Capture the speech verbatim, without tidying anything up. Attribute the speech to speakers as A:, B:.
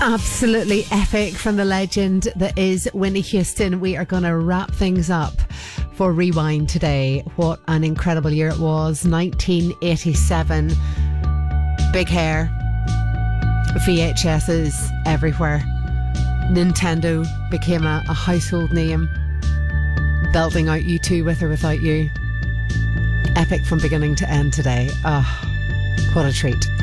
A: Absolutely epic from the legend that is Whitney Houston. We are going to wrap things up for Rewind today. What an incredible year it was. nineteen eighty-seven. Big hair. V H S's everywhere. Nintendo became a, a household name. Belting out U two With or Without You. Epic from beginning to end today. Oh, what a treat.